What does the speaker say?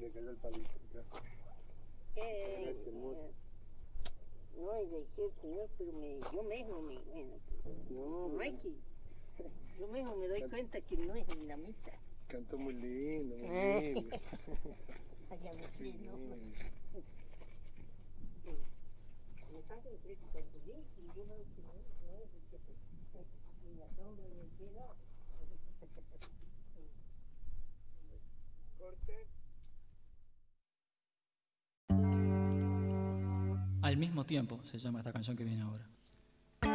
se le cayó el palito. Gracias, hermoso. No, y dejé el señor, pero yo mismo me... Bueno, no hay que... Yo mismo me doy cuenta que no es dinamita. Cantó muy lindo, muy lindo. Allá me fui, ¿no? Me pasa el precio con tu ley y yo veo que no es el que ni la sombra ni el cielo. Corte. Al mismo tiempo se llama esta canción que viene ahora.